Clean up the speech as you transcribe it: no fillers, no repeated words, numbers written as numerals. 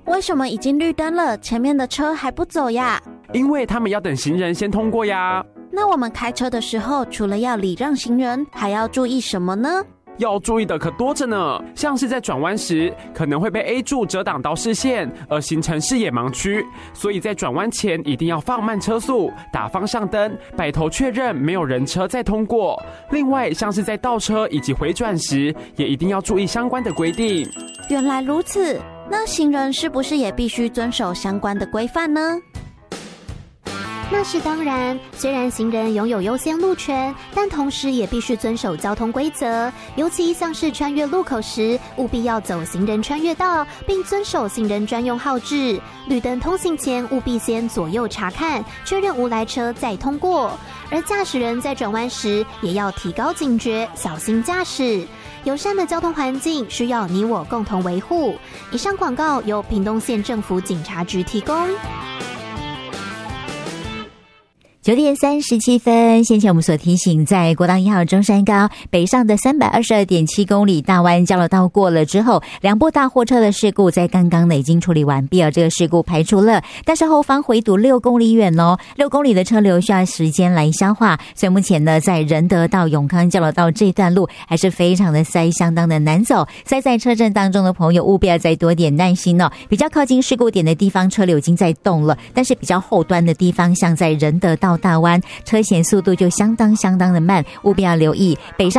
为什么已经绿灯了，前面的车还不走呀？ 因为他们要等行人先通过呀。 那我们开车的时候，除了要礼让行人，还要注意什么呢？ 要注意的可多着呢，像是在转弯时可能会被 A 柱遮挡到视线，而形成视野盲区，所以在转弯前一定要放慢车速，打方向灯，摆头确认没有人车再通过。另外，像是在倒车以及回转时，也一定要注意相关的规定。 原来如此，那行人是不是也必须遵守相关的规范呢？ 那是当然，虽然行人拥有优先路权，但同时也必须遵守交通规则，尤其像是穿越路口时，务必要走行人穿越道，并遵守行人专用号志。绿灯通行前，务必先左右查看，确认无来车再通过。而驾驶人在转弯时，也要提高警觉，小心驾驶。友善的交通环境需要你我共同维护。以上广告由屏东县政府警察局提供。 9点37分，先前我们所提醒，在国道1号中山高北上的322.7公里大弯交流道过了之后，两部大货车的事故在刚刚呢已经处理完毕了，这个事故排除了，但是后方回堵6公里远哦，6公里的车流需要时间来消化，所以目前呢在仁德到永康交流道这段路还是非常的塞，相当的难走，塞在车阵当中的朋友务必要再多点耐心哦。比较靠近事故点的地方车流已经在动了，但是比较后端的地方，像在仁德到大湾，车前速度就相当的慢，务必要留意北上